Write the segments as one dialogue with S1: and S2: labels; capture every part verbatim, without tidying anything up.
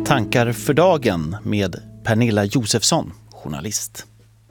S1: Tankar för dagen med Pernilla Josefsson, journalist.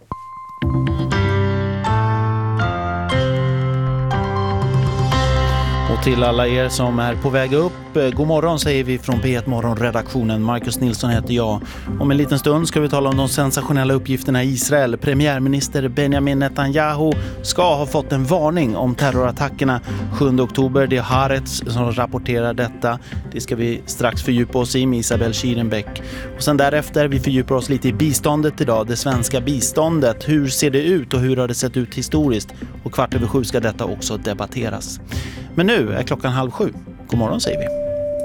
S1: Och till alla er som är på väg upp, god morgon säger vi från P ett Morgonredaktionen. Marcus Nilsson heter jag. Om en liten stund ska vi tala om de sensationella uppgifterna i Israel. Premiärminister Benjamin Netanyahu ska ha fått en varning om terrorattackerna sjunde oktober. Det är Haaretz som rapporterar detta. Det ska vi strax fördjupa oss i med Isabel Schierenbeck. Och sen därefter vi fördjupar oss lite i biståndet idag. Det svenska biståndet. Hur ser det ut och hur har det sett ut historiskt? Och kvart över sju ska detta också debatteras. Men nu är klockan halv sju. God morgon säger vi.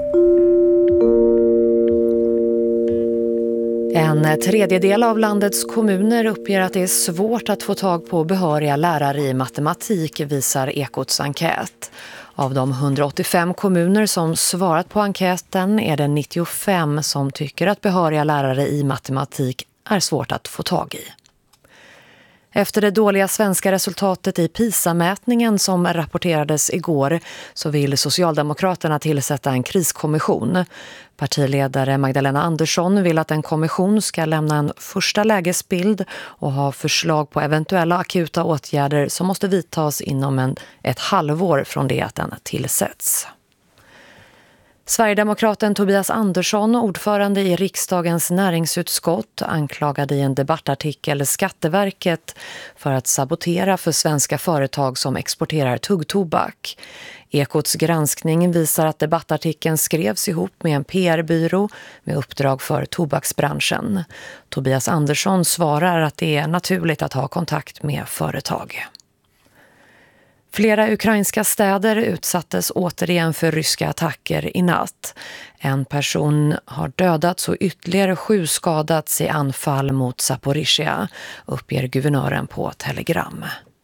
S2: En tredjedel av landets kommuner uppger att det är svårt att få tag på behöriga lärare i matematik, visar Ekots enkät. Av de hundraåttiofem kommuner som svarat på enkäten är det nittiofem som tycker att behöriga lärare i matematik är svårt att få tag i. Efter det dåliga svenska resultatet i PISA-mätningen som rapporterades igår så vill Socialdemokraterna tillsätta en kriskommission. Partiledare Magdalena Andersson vill att en kommission ska lämna en första lägesbild och ha förslag på eventuella akuta åtgärder som måste vidtas inom en, ett halvår från det att den tillsätts. Sverigedemokraten Tobias Andersson, ordförande i riksdagens näringsutskott, anklagade i en debattartikel Skatteverket för att sabotera för svenska företag som exporterar tuggtobak. Ekots granskning visar att debattartikeln skrevs ihop med en P R-byrå med uppdrag för tobaksbranschen. Tobias Andersson svarar att det är naturligt att ha kontakt med företag. Flera ukrainska städer utsattes återigen för ryska attacker i natt. En person har dödats och ytterligare sju skadats i anfall mot Zaporizjzja, uppger guvernören på Telegram.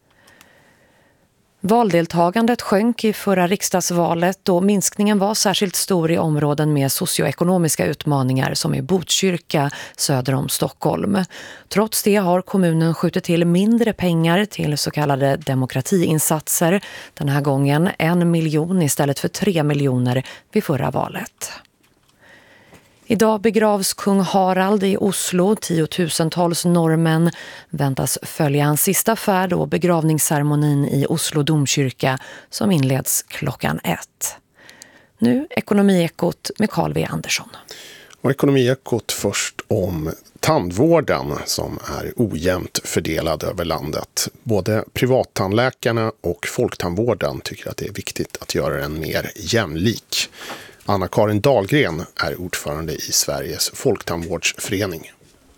S2: Valdeltagandet sjönk i förra riksdagsvalet och minskningen var särskilt stor i områden med socioekonomiska utmaningar som i Botkyrka söder om Stockholm. Trots det har kommunen skjutit till mindre pengar till så kallade demokratiinsatser. Den här gången en miljon istället för tre miljoner vid förra valet. Idag begravs kung Harald i Oslo. Tiotusentals norrmän väntas följa hans sista färd och begravningsceremonin i Oslo domkyrka som inleds klockan ett. Nu Ekonomiekot med Carl V. Andersson.
S3: Och Ekonomiekot först om tandvården som är ojämnt fördelad över landet. Både privattandläkarna och folktandvården tycker att det är viktigt att göra den mer jämlik. Anna-Karin Dahlgren är ordförande i Sveriges folktandvårdsförening.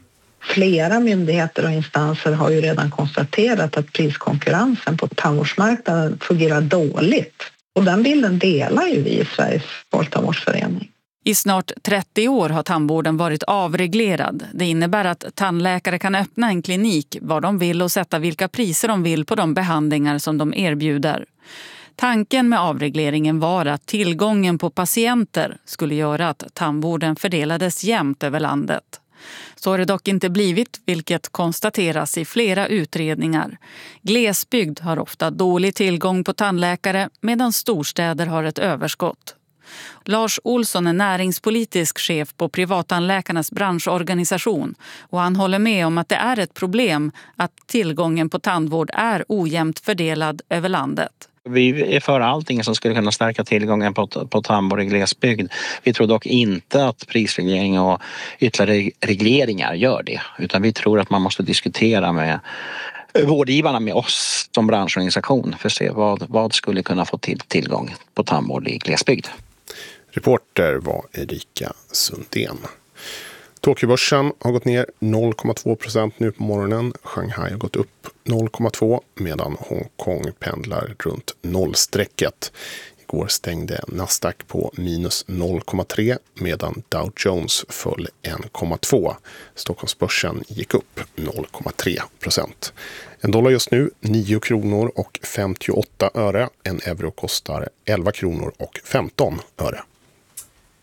S4: Flera myndigheter och instanser har ju redan konstaterat att priskonkurrensen på tandvårdsmarknaden fungerar dåligt. Och den bilden delar ju vi i Sveriges folktandvårdsförening.
S5: I snart trettio år har tandvården varit avreglerad. Det innebär att tandläkare kan öppna en klinik var de vill och sätta vilka priser de vill på de behandlingar som de erbjuder. Tanken med avregleringen var att tillgången på patienter skulle göra att tandvården fördelades jämnt över landet. Så har det dock inte blivit, vilket konstateras i flera utredningar. Glesbygd har ofta dålig tillgång på tandläkare medan storstäder har ett överskott. Lars Olsson är näringspolitisk chef på privattandläkarnas branschorganisation och han håller med om att det är ett problem att tillgången på tandvård är ojämnt fördelad över landet.
S6: Vi är för allting som skulle kunna stärka tillgången på, på tandvård i glesbygd. Vi tror dock inte att prisreglering och ytterligare regleringar gör det. Utan vi tror att man måste diskutera med vårdgivarna, med oss som branschorganisation, för att se vad, vad skulle kunna få till tillgång på tandvård i glesbygd.
S3: Reporter var Erika Sundén. Tokyobörsen har gått ner noll komma två procent nu på morgonen. Shanghai har gått upp noll komma två medan Hongkong pendlar runt nollstrecket. Igår stängde Nasdaq på minus noll komma tre medan Dow Jones föll en komma två. Stockholmsbörsen gick upp noll komma tre procent. En dollar just nu nio kronor och femtioåtta öre. En euro kostar elva kronor och femton öre.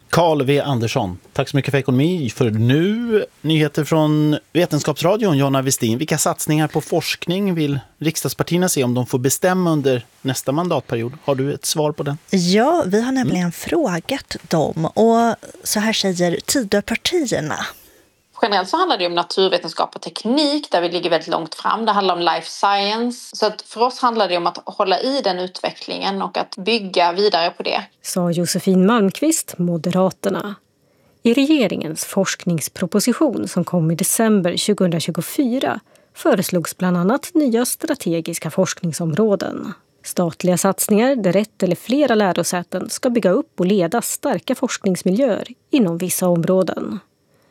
S1: Carl V. Andersson, tack så mycket för ekonomi. För nu, nyheter från Vetenskapsradion, Jonna Westin. Vilka satsningar på forskning vill riksdagspartierna se om de får bestämma under nästa mandatperiod? Har du ett svar på den?
S7: Ja, vi har nämligen mm. frågat dem. Och så här säger Tidöpartierna.
S8: Generellt så handlar det om naturvetenskap och teknik där vi ligger väldigt långt fram. Det handlar om life science. Så att för oss handlar det om att hålla i den utvecklingen och att bygga vidare på det.
S9: Sa Josefin Malmqvist, Moderaterna. I regeringens forskningsproposition som kom i december tjugohundratjugofyra föreslogs bland annat nya strategiska forskningsområden. Statliga satsningar där ett eller flera lärosäten ska bygga upp och leda starka forskningsmiljöer inom vissa områden.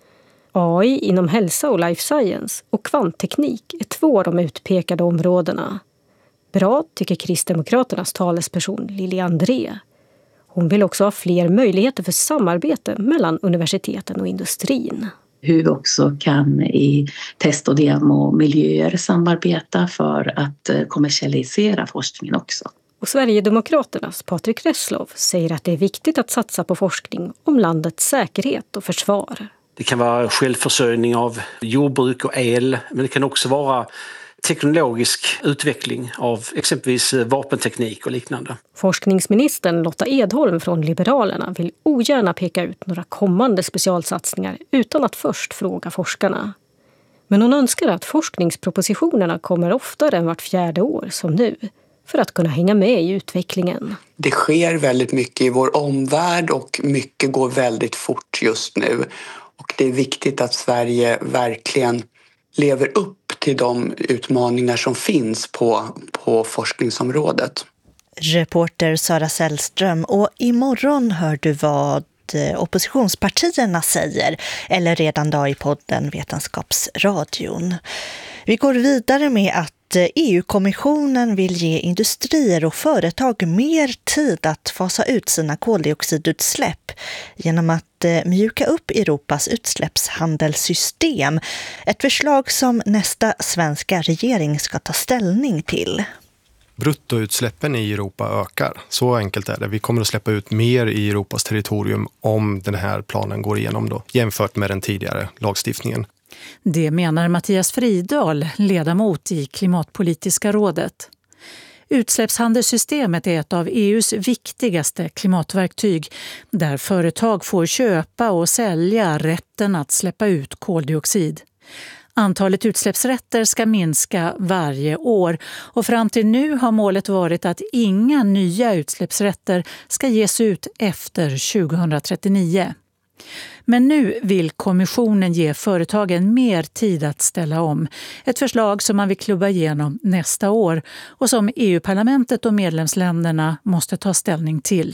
S9: A I inom hälsa och life science och kvantteknik är två av de utpekade områdena. Bra, tycker Kristdemokraternas talesperson Lili André. Hon vill också ha fler möjligheter för samarbete mellan universiteten och industrin.
S10: Hur vi också kan i test- och demomiljöer samarbeta för att kommersialisera forskningen också.
S9: Och Sverigedemokraternas Patrik Reslow säger att det är viktigt att satsa på forskning om landets säkerhet och försvar.
S11: Det kan vara självförsörjning av jordbruk och el, men det kan också vara teknologisk utveckling av exempelvis vapenteknik och liknande.
S9: Forskningsministern Lotta Edholm från Liberalerna vill ogärna peka ut några kommande specialsatsningar utan att först fråga forskarna. Men hon önskar att forskningspropositionerna kommer oftare än vart fjärde år som nu, för att kunna hänga med i utvecklingen.
S12: Det sker väldigt mycket i vår omvärld och mycket går väldigt fort just nu. Och det är viktigt att Sverige verkligen lever upp till de utmaningar som finns på, på forskningsområdet.
S7: Reporter Sara Sällström, och imorgon hör du vad oppositionspartierna säger, eller redan då i podden Vetenskapsradion. Vi går vidare med att E U-kommissionen vill ge industrier och företag mer tid att fasa ut sina koldioxidutsläpp genom att mjuka upp Europas utsläppshandelssystem. Ett förslag som nästa svenska regering ska ta ställning till.
S3: Bruttoutsläppen i Europa ökar. Så enkelt är det. Vi kommer att släppa ut mer i Europas territorium om den här planen går igenom då, jämfört med den tidigare lagstiftningen.
S5: Det menar Mattias Fridahl, ledamot i Klimatpolitiska rådet. Utsläppshandelssystemet är ett av E U:s viktigaste klimatverktyg där företag får köpa och sälja rätten att släppa ut koldioxid. Antalet utsläppsrätter ska minska varje år och fram till nu har målet varit att inga nya utsläppsrätter ska ges ut efter tjugohundratrettionio. Men nu vill kommissionen ge företagen mer tid att ställa om. Ett förslag som man vill klubba igenom nästa år och som E U-parlamentet och medlemsländerna måste ta ställning till.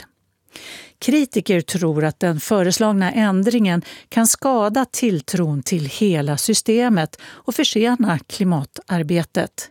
S5: Kritiker tror att den föreslagna ändringen kan skada tilltron till hela systemet och försena klimatarbetet.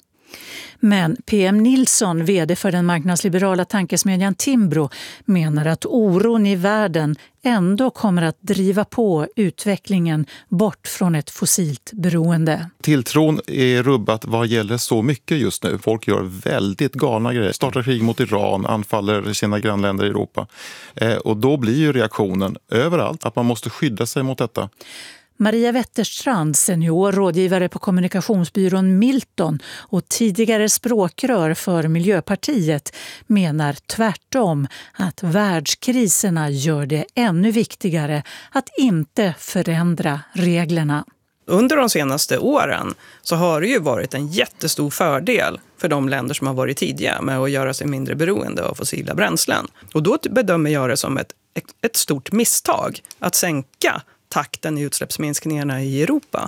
S5: Men P M Nilsson, vd för den marknadsliberala tankesmedjan Timbro, menar att oron i världen ändå kommer att driva på utvecklingen bort från ett fossilt beroende.
S13: Tilltron är rubbat vad gäller så mycket just nu. Folk gör väldigt galna grejer. Startar krig mot Iran, anfaller sina grannländer i Europa. Eh, och då blir ju reaktionen överallt att man måste skydda sig mot detta.
S5: Maria Wetterstrand, senior rådgivare på kommunikationsbyrån Milton och tidigare språkrör för Miljöpartiet, menar tvärtom att världskriserna gör det ännu viktigare att inte förändra reglerna.
S14: Under de senaste åren så har det ju varit en jättestor fördel för de länder som har varit tidiga med att göra sig mindre beroende av fossila bränslen. Och då bedömer jag det som ett, ett stort misstag att sänka takten i utsläppsminskningarna i Europa.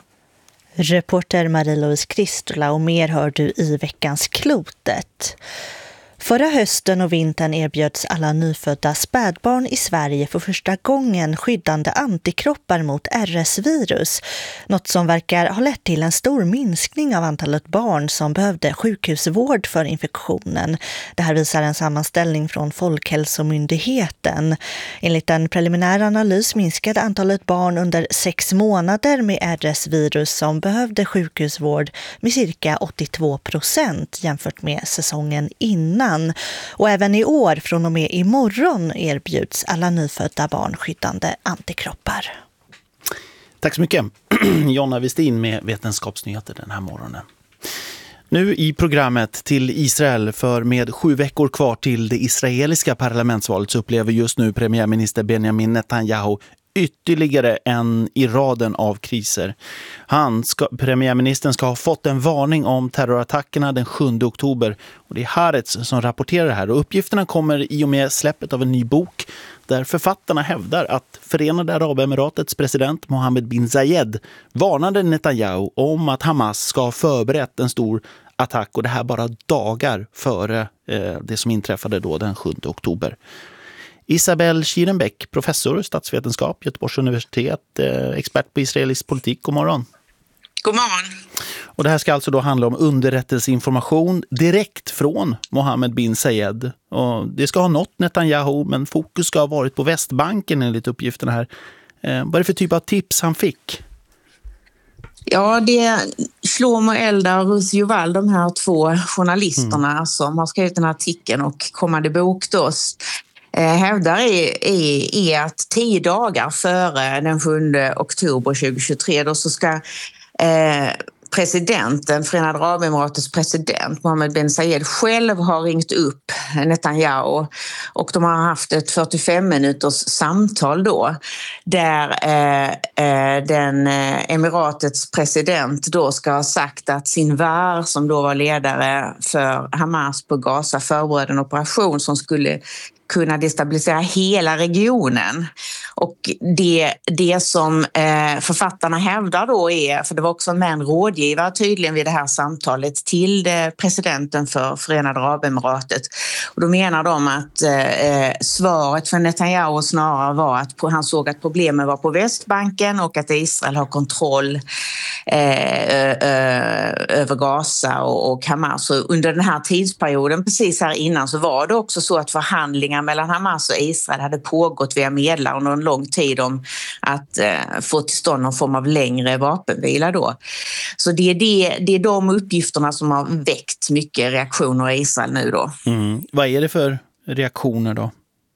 S7: Reporter Marie-Louise Kristola, och mer hör du i veckans Klotet. Förra hösten och vintern erbjöds alla nyfödda spädbarn i Sverige för första gången skyddande antikroppar mot R S-virus. Något som verkar ha lett till en stor minskning av antalet barn som behövde sjukhusvård för infektionen. Det här visar en sammanställning från Folkhälsomyndigheten. Enligt en preliminär analys minskade antalet barn under sex månader med R S-virus som behövde sjukhusvård med cirka åttiotvå procent jämfört med säsongen innan. innan. Och även i år, från och med imorgon, erbjuds alla nyfödda barn skyddande antikroppar.
S1: Tack så mycket. Jonna Westin med Vetenskapsnyheter den här morgonen. Nu i programmet till Israel, för med sju veckor kvar till det israeliska parlamentsvalet så upplever just nu premiärminister Benjamin Netanyahu ytterligare en i raden av kriser. Han ska, premiärministern ska ha fått en varning om terrorattackerna den sjunde oktober och det är Haaretz som rapporterar det här, och uppgifterna kommer i och med släppet av en ny bok där författarna hävdar att Förenade Arabemiratets president Mohammed bin Zayed varnade Netanyahu om att Hamas ska ha förberett en stor attack, och det här bara dagar före eh, det som inträffade då den sjunde oktober. Isabel Schierenbeck, professor i statsvetenskap, Göteborgs universitet, eh, expert på israelisk politik. God morgon.
S15: God morgon.
S1: Och det här ska alltså då handla om underrättelseinformation direkt från Mohammed bin Zayed. Och det ska ha nått Netanyahu, men fokus ska ha varit på Västbanken enligt uppgifterna här. Eh, vad är det för typ av tips han fick?
S15: Ja, det är Shlomo Eldar och Ruth Juval, de här två journalisterna mm. som har skrivit den här artikeln och kommande bok då, eh, hävdar är, är, är att tio dagar före den sjunde oktober tjugohundratjugotre då så ska eh, presidenten, Förenade Arabemiratets president Mohammed bin Zayed själv har ringt upp Netanyahu och de har haft ett fyrtiofem minuters samtal då där eh, eh, den eh, emiratets president då ska ha sagt att Sinwar, som då var ledare för Hamas på Gaza, förberedde en operation som skulle kunna destabilisera hela regionen. Och det, det som eh, författarna hävdar då är, för det var också med en rådgivare tydligen vid det här samtalet till det, presidenten för Förenade Arabemiratet. Och då menar de att eh, svaret för Netanyahu snarare var att han såg att problemen var på Västbanken och att Israel har kontroll eh, eh, över Gaza och, och Hamas. Och under den här tidsperioden, precis här innan, så var det också så att förhandlingar mellan Hamas och Israel hade pågått via medlare under en lång tid om att eh, få till stånd någon form av längre vapenvila då. Så det är, det, det är de uppgifterna som har väckt mycket reaktioner i Israel nu då.
S1: Mm. Vad är det för reaktioner då?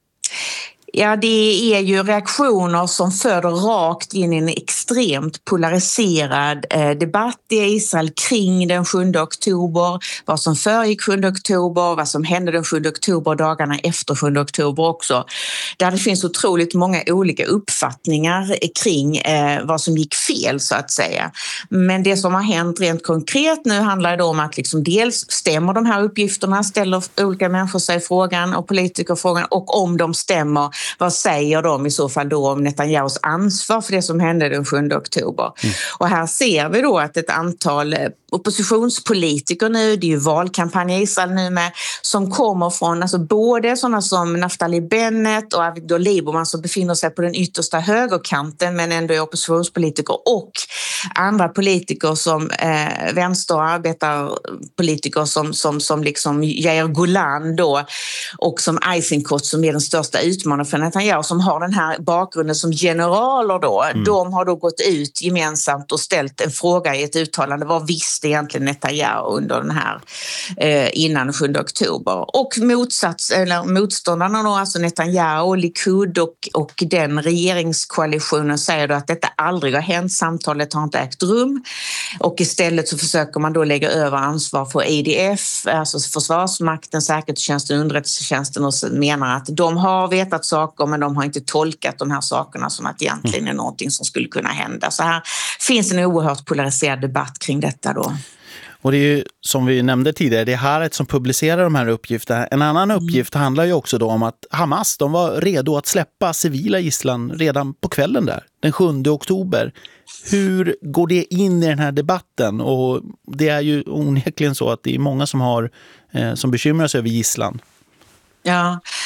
S15: Ja, det är ju reaktioner som föder rakt in i en extremt polariserad eh, debatt i Israel kring den sjunde oktober, vad som föregick sjunde oktober, vad som hände den sjunde oktober och dagarna efter sjunde oktober också. Där det finns otroligt många olika uppfattningar kring eh, vad som gick fel så att säga. Men det som har hänt rent konkret nu handlar det om att liksom dels stämmer de här uppgifterna, ställer olika människor sig frågan och politiker frågan, och om de stämmer, vad säger de i så fall då om Netanyahus ansvar för det som hände den sjunde oktober? Mm. Och här ser vi då att ett antal oppositionspolitiker nu, det är ju valkampanj i Israel nu med, som kommer från alltså både sådana som Naftali Bennett och Avigdor Lieberman som befinner sig på den yttersta högerkanten men ändå är oppositionspolitiker, och andra politiker som eh, vänster- och arbetarpolitiker som, som, som liksom Yair Golan då, och som Eisenkot som är den största utmanaren för Netanyahu, som har den här bakgrunden som generaler då. Mm. De har då gått ut gemensamt och ställt en fråga i ett uttalande. Vad visste egentligen Netanyahu under den här eh, innan sjunde oktober? Och motsats, eller motståndarna då, alltså Netanyahu, Likud och, och den regeringskoalitionen säger då att detta aldrig har hänt, samtalet har inte ägt rum, och istället så försöker man då lägga över ansvar för E D F, alltså Försvarsmakten, säkerhetstjänsten, underrättelsetjänsten, och menar att de har vetat saker men de har inte tolkat de här sakerna som att egentligen är någonting som skulle kunna hända. Så här finns en oerhört polariserad debatt kring detta då.
S1: Och det är ju, som vi nämnde tidigare, det är Haaretz som publicerar de här uppgifterna. En annan uppgift mm. handlar ju också då om att Hamas, de var redo att släppa civila gisslan redan på kvällen där, den sjunde oktober. Hur går det in i den här debatten? Och det är ju onekligen så att det är många som har eh, som bekymrar sig över gisslan.
S15: Ja,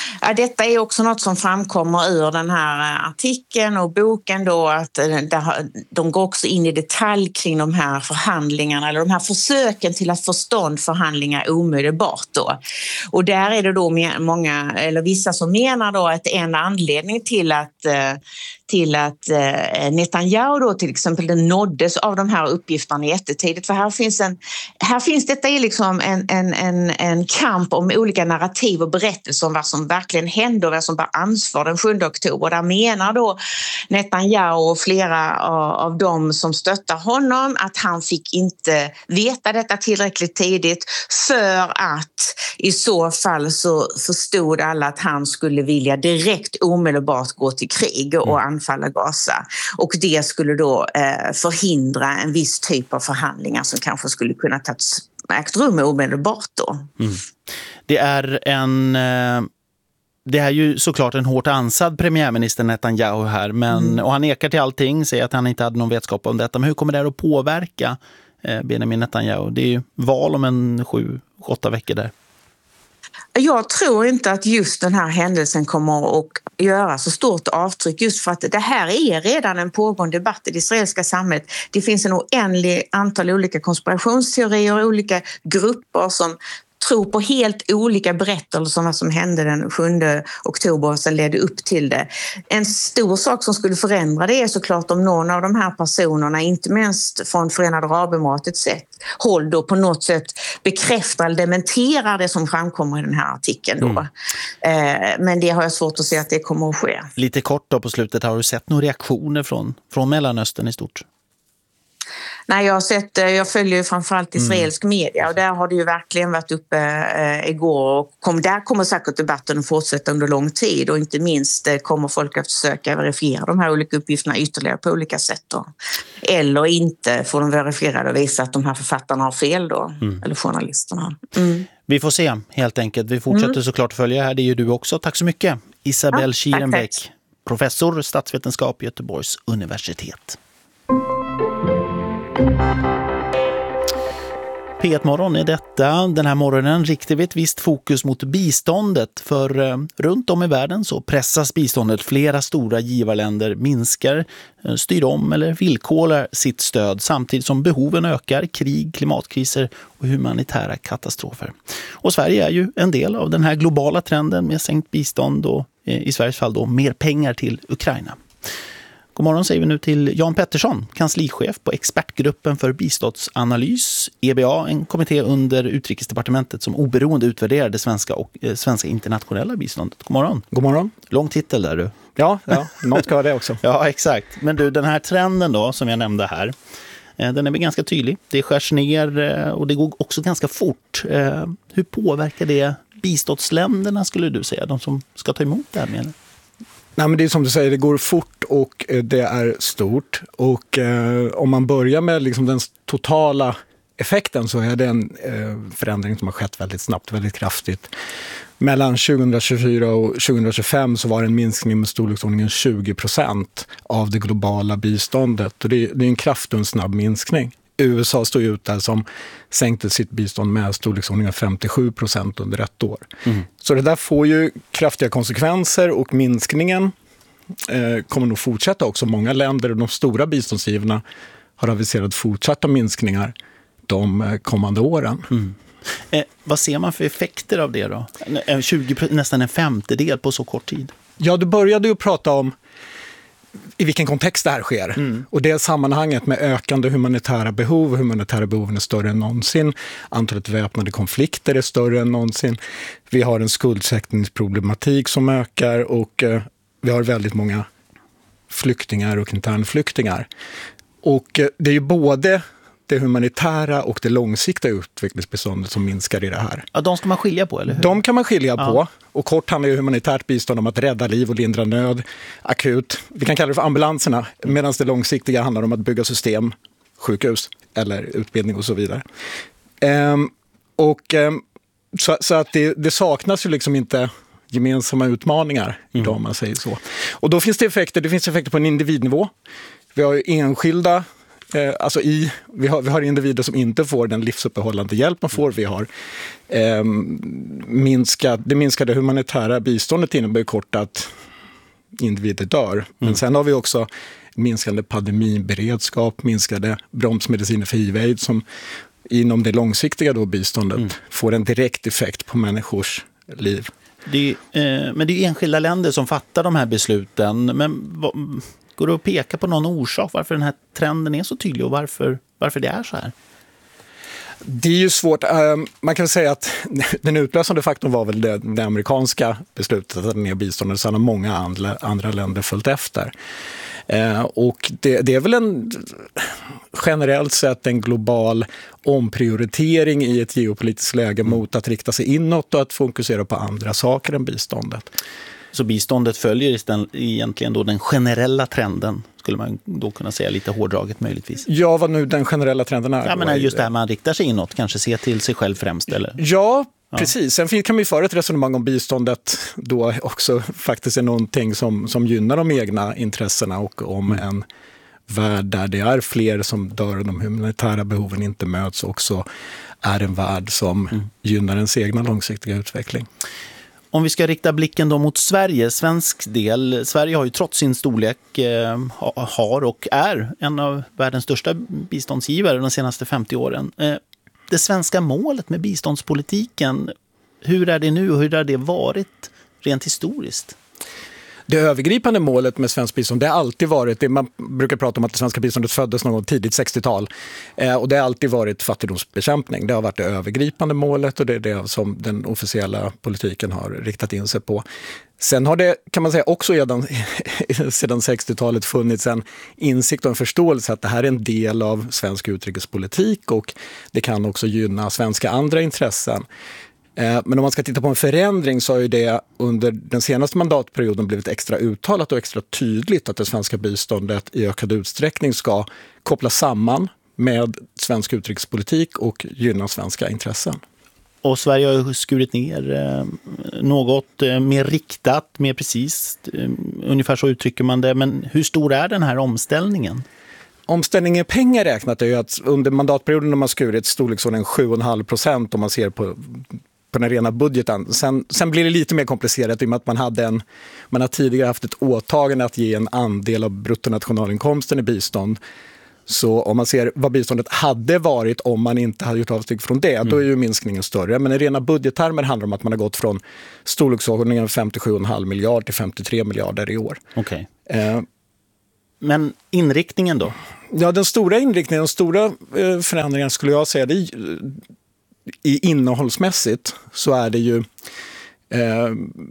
S15: Ja, detta är också något som framkommer ur den här artikeln och boken då, att de går också in i detalj kring de här förhandlingarna eller de här försöken till att få stånd förhandlingar omedelbart då. Och där är det då många eller vissa som menar då att en anledning till att till att Netanyahu då till exempel den nåddes av de här uppgifterna jättetidigt, för här finns en här finns detta är liksom en, en, en, en kamp om olika narrativ och berättelser om vad som verkligen hände och vad som var ansvar den sjunde oktober. Där menar då Netanyahu och flera av, av dem som stöttar honom att han fick inte veta detta tillräckligt tidigt, för att i så fall så förstod alla att han skulle vilja direkt omedelbart gå till krig och anfalla Gaza. Och det skulle då eh, förhindra en viss typ av förhandlingar som kanske skulle kunna ta ägt rum omedelbart då.
S1: Mm. Det är en... Eh... Det är ju såklart en hårt ansad premiärminister Netanyahu här, men, mm. och han nekar till allting, säger att han inte hade någon vetskap om detta. Men hur kommer det att påverka eh, Benjamin Netanyahu? Det är ju val om en sju, åtta veckor där.
S15: Jag tror inte att just den här händelsen kommer att göra så stort avtryck, just för att det här är redan en pågående debatt i det israeliska samhället. Det finns en oändlig antal olika konspirationsteorier, olika grupper som tror på helt olika berättelser om vad som hände den sjunde oktober och sen ledde upp till det. En stor sak som skulle förändra det är såklart om någon av de här personerna, inte minst från Förenade Arabemiratet sett, håll då på något sätt bekräftar eller dementerar det som framkommer i den här artikeln då. Mm. Eh, men det har jag svårt att se att det kommer att ske.
S1: Lite kort då på slutet, har du sett några reaktioner från, från Mellanöstern i stort?
S15: Nej, jag har sett, jag följer ju framförallt israelisk mm. media och där har det ju verkligen varit uppe eh, igår och kom, där kommer säkert debatten att fortsätta under lång tid, och inte minst eh, kommer folk att försöka verifiera de här olika uppgifterna ytterligare på olika sätt då. Eller inte får de verifierade och visa att de här författarna har fel då, mm. eller journalisterna. Mm.
S1: Vi får se helt enkelt. Vi fortsätter mm. såklart följa här, det är ju du också. Tack så mycket, Isabelle ja, Schierenbeck, professor statsvetenskap Göteborgs universitet. P ett morgon är detta. Den här morgonen riktar vi ett visst fokus mot biståndet, för eh, runt om i världen så pressas biståndet. Flera stora givarländer minskar, eh, styr om eller villkorar sitt stöd samtidigt som behoven ökar, krig, klimatkriser och humanitära katastrofer. Och Sverige är ju en del av den här globala trenden med sänkt bistånd och eh, i Sveriges fall då mer pengar till Ukraina. God morgon säger vi nu till Jan Pettersson, kanslichef på expertgruppen för biståndsanalys, E B A, en kommitté under Utrikesdepartementet som oberoende utvärderar det svenska och eh, svenska internationella biståndet. God morgon.
S16: God morgon.
S1: Lång titel där du.
S16: Ja, ja något ska det också.
S1: Ja, exakt. Men du, den här trenden då som jag nämnde här, eh, den är väl ganska tydlig. Det skärs ner eh, och det går också ganska fort. Eh, hur påverkar det biståndsländerna, skulle du säga, de som ska ta emot det här med?
S16: Nej, men det är som du säger, det går fort och det är stort. Och eh, om man börjar med liksom den totala effekten så är det en eh, förändring som har skett väldigt snabbt, väldigt kraftigt. Mellan tjugohundratjugofyra och tjugohundratjugofem så var det en minskning med storleksordningen tjugo procent av det globala biståndet. Och det, det är en kraftig och snabb minskning. U S A står ut där som sänkte sitt bistånd med storleksordningen femtiosju procent under ett år. Mm. Så det där får ju kraftiga konsekvenser och minskningen eh, kommer nog fortsätta också. Många länder och de stora biståndsgivarna har aviserat fortsatta minskningar de eh, kommande åren.
S1: Mm. Eh, vad ser man för effekter av det då? tjugo, nästan en femtedel på så kort tid.
S16: Ja, du började ju prata om i vilken kontext det här sker. Mm. Och det sammanhanget med ökande humanitära behov. Humanitära behoven är större än någonsin. Antalet väpnade konflikter är större än någonsin. Vi har en skuldsättningsproblematik som ökar och eh, vi har väldigt många flyktingar och internflyktingar. Och eh, det är ju både det humanitära och det långsiktiga utvecklingsbiståndet som minskar i det här.
S1: Ja, de ska man skilja på, eller hur?
S16: De kan man skilja
S1: ja.
S16: på. Och kort handlar ju humanitärt bistånd om att rädda liv och lindra nöd, akut. Vi kan kalla det för ambulanserna, medan det långsiktiga handlar om att bygga system, sjukhus eller utbildning och så vidare. Ehm, och ehm, så, så att det, det saknas ju liksom inte gemensamma utmaningar mm. idag, om man säger så. Och då finns det effekter, det finns effekter på en individnivå. Vi har ju enskilda Eh, alltså i, vi, har, vi har individer som inte får den livsuppehållande hjälp man får. Vi har eh, minskat, det minskade humanitära biståndet innebär ju kort att individer dör. Mm. Men sen har vi också minskande pandemiberedskap, minskade bromsmediciner för H I V som inom det långsiktiga då biståndet mm. får en direkt effekt på människors liv.
S1: Det är, eh, men det är enskilda länder som fattar de här besluten. Men vad, går det att peka på någon orsak varför den här trenden är så tydlig och varför, varför det är så här?
S16: Det är ju svårt. Man kan säga att den utlösande faktorn var väl det, det amerikanska beslutet att ta ner biståndet. Sen har många andra, andra länder följt efter. Och det, det är väl en generellt sett en global omprioritering i ett geopolitiskt läge mm. mot att rikta sig inåt och att fokusera på andra saker än biståndet. Så
S1: biståndet följer egentligen då den generella trenden, skulle man då kunna säga lite hårdraget möjligtvis?
S16: Ja, vad nu den generella trenden är.
S1: Ja, men just det här man riktar sig inåt, kanske se till sig själv främst, eller?
S16: Ja, precis. Sen kan vi föra ett resonemang om biståndet då också faktiskt är någonting som, som gynnar de egna intressena och om mm. en värld där det är fler som dör och de humanitära behoven inte möts också är en värld som mm. gynnar ens egna långsiktiga utveckling.
S1: Om vi ska rikta blicken då mot Sverige, svensk del. Sverige har ju trots sin storlek eh, har och är en av världens största biståndsgivare de senaste femtio åren. Eh, det svenska målet med biståndspolitiken, hur är det nu och hur har det varit rent historiskt?
S16: Det övergripande målet med svensk bistånd, det har alltid varit, det man brukar prata om att det svenska biståndet föddes någon gång tidigt sextiotal eh, och det har alltid varit fattigdomsbekämpning. Det har varit det övergripande målet och det är det som den officiella politiken har riktat in sig på. Sen har det, kan man säga, också redan sedan sextiotalet funnits en insikt och en förståelse att det här är en del av svensk utrikespolitik och det kan också gynna svenska andra intressen. Men om man ska titta på en förändring så har ju det under den senaste mandatperioden blivit extra uttalat och extra tydligt att det svenska biståndet i ökad utsträckning ska kopplas samman med svensk utrikespolitik och gynna svenska intressen.
S1: Och Sverige har ju skurit ner eh, något eh, mer riktat, mer precis. Eh, ungefär så uttrycker man det. Men hur stor är den här omställningen?
S16: Omställningen i pengar räknat är ju att under mandatperioden har man skurit storleksordningen sju komma fem procent om man ser på på den rena budgeten. Sen, sen blir det lite mer komplicerat i och med att man hade en, man har tidigare haft ett åtagande att ge en andel av bruttonationalinkomsten i bistånd. Så om man ser vad biståndet hade varit om man inte hade gjort avsteg från det, mm. då är ju minskningen större. Men i rena budgettermer handlar det om att man har gått från storleksordningen femtiosju komma fem miljard till femtiotre miljarder i år.
S1: Okej. Okay. Eh. Men inriktningen då?
S16: Ja, den stora inriktningen, den stora eh, förändringen skulle jag säga, det är, i innehållsmässigt så är det ju eh,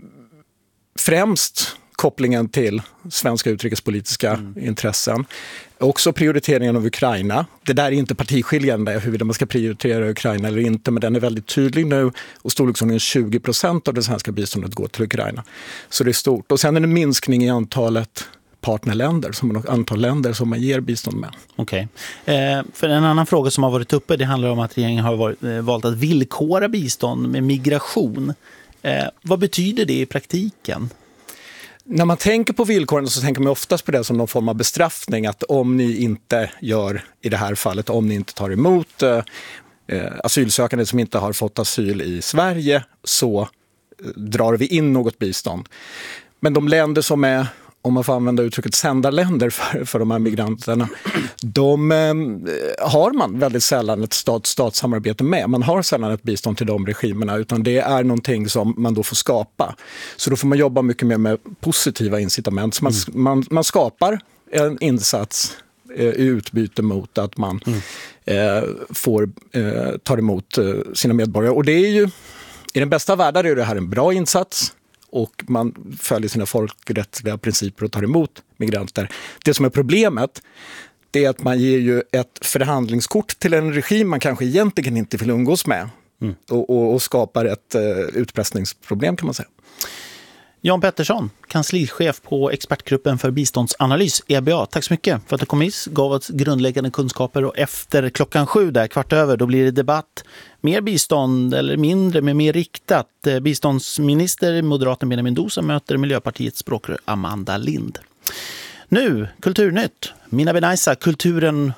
S16: främst kopplingen till svenska utrikespolitiska mm. intressen. Också prioriteringen av Ukraina. Det där är inte partiskiljande huruvida man ska prioritera Ukraina eller inte, men den är väldigt tydlig nu och storleksordningen tjugo procent av det svenska biståndet går till Ukraina. Så det är stort. Och sen är det en minskning i antalet partnerländer, som antal länder som man ger bistånd med.
S1: Okej. Okay. Eh, för en annan fråga som har varit uppe, det handlar om att regeringen har varit, eh, valt att villkora bistånd med migration. Eh, vad betyder det i praktiken?
S16: När man tänker på villkoren så tänker man oftast på det som någon form av bestraffning, att om ni inte gör, i det här fallet, om ni inte tar emot eh, asylsökande som inte har fått asyl i Sverige, så eh, drar vi in något bistånd. Men de länder som är, om man får använda uttrycket, sändarländer för, för de här migranterna, de eh, har man väldigt sällan ett stat, statssamarbete med. Man har sällan ett bistånd till de regimerna, utan det är någonting som man då får skapa. Så då får man jobba mycket mer med positiva incitament. Så man, mm. man, man skapar en insats eh, i utbyte mot att man mm. eh, får eh, ta emot eh, sina medborgare. Och det är ju, i den bästa världen är det här en bra insats, och man följer sina folkrättsliga principer och tar emot migranter. Det som är problemet, det är att man ger ju ett förhandlingskort till en regim man kanske egentligen inte vill umgås med. Mm. Och, och, och skapar ett uh, utpressningsproblem, kan man säga.
S1: Jan Pettersson, kanslichef på expertgruppen för biståndsanalys, E B A. Tack så mycket för att du kom hit, gav oss grundläggande kunskaper, och efter klockan sju där, kvart över, då blir det debatt. Mer bistånd eller mindre, men mer riktat. Biståndsminister moderaten Benjamin Dosa möter Miljöpartiets språkrör Amanda Lind. Nu, Kulturnytt. Mina Benaisa, kulturen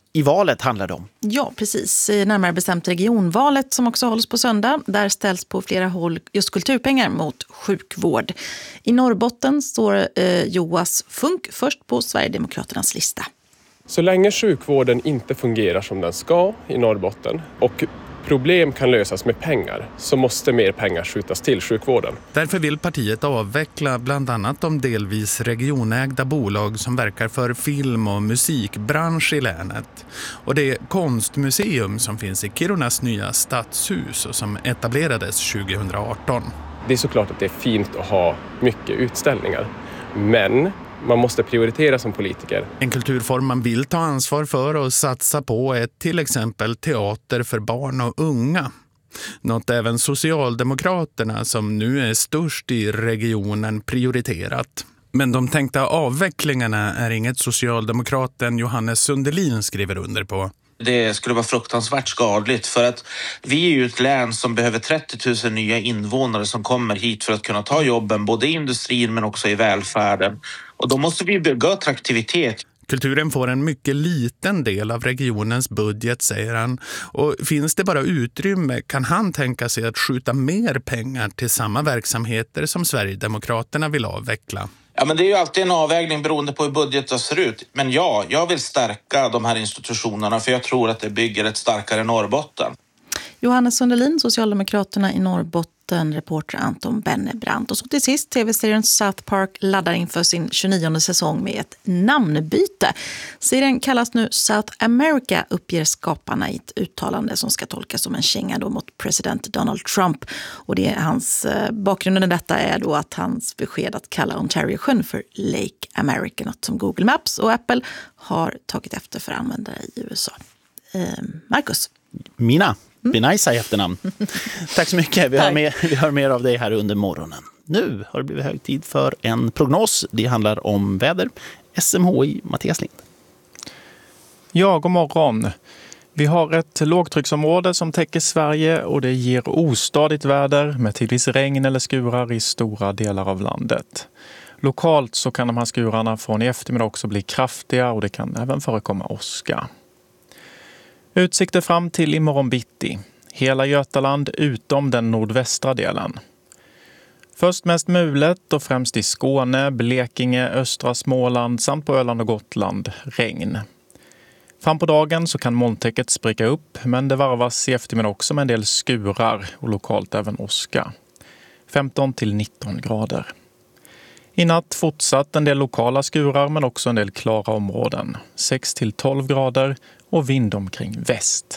S1: i valet handlar det om.
S17: Ja, precis. Närmare bestämt regionvalet som också hålls på söndag. Där ställs på flera håll just kulturpengar mot sjukvård. I Norrbotten står eh, Joas Funk först på Sverigedemokraternas lista.
S18: Så länge sjukvården inte fungerar som den ska i Norrbotten och problem kan lösas med pengar så måste mer pengar skjutas till sjukvården.
S19: Därför vill partiet avveckla bland annat de delvis regionägda bolag som verkar för film- och musikbransch i länet. Och det konstmuseum som finns i Kirunas nya stadshus och som etablerades tjugohundraarton.
S18: Det är såklart att det är fint att ha mycket utställningar, men man måste prioritera som politiker.
S19: En kulturform man vill ta ansvar för och satsa på är till exempel teater för barn och unga. Något även Socialdemokraterna, som nu är störst i regionen, prioriterat. Men de tänkta avvecklingarna är inget Socialdemokraten Johannes Sundelin skriver under på.
S20: Det skulle vara fruktansvärt skadligt för att vi är ju ett län som behöver trettio tusen nya invånare som kommer hit för att kunna ta jobben både i industrin men också i välfärden. Och då måste vi bygga attraktivitet.
S19: Kulturen får en mycket liten del av regionens budget, säger han. Och finns det bara utrymme kan han tänka sig att skjuta mer pengar till samma verksamheter som Sverigedemokraterna vill avveckla.
S20: Ja, men det är ju alltid en avvägning beroende på hur budgeten ser ut. Men ja, jag vill stärka de här institutionerna för jag tror att det bygger ett starkare Norrbotten.
S17: Johannes Sundelin, Socialdemokraterna i Norrbotten, reporter Anton Bennebrant. Och så till sist, tv-serien South Park laddar inför sin tjugonionde säsong med ett namnbyte. Serien kallas nu South America, uppger skaparna i ett uttalande som ska tolkas som en känga då mot president Donald Trump. Och det är hans eh, bakgrunden i detta är då att hans besked att kalla Ontario-sjön för Lake America, något som Google Maps och Apple har tagit efter för användare i U S A. Eh, Marcus?
S1: Mina. Benajsa i efternamn. Tack så mycket. Vi hör, mer, vi hör mer av dig här under morgonen. Nu har det blivit hög tid för en prognos. Det handlar om väder. S M H I, Mattias Lind.
S21: Ja, god morgon. Vi har ett lågtrycksområde som täcker Sverige och det ger ostadigt väder med tidvis regn eller skurar i stora delar av landet. Lokalt så kan de här skurarna från i eftermiddag också bli kraftiga och det kan även förekomma åska. Utsikter fram till imorgon bitti. Hela Götaland utom den nordvästra delen. Först mest mulet och främst i Skåne, Blekinge, östra Småland samt på Öland och Gotland regn. Fram på dagen så kan molntäcket spricka upp men det varvas i eftermiddag också med en del skurar och lokalt även åska. femton till nitton grader. I natt fortsatt en del lokala skurar men också en del klara områden. sex till tolv grader och vind omkring väst.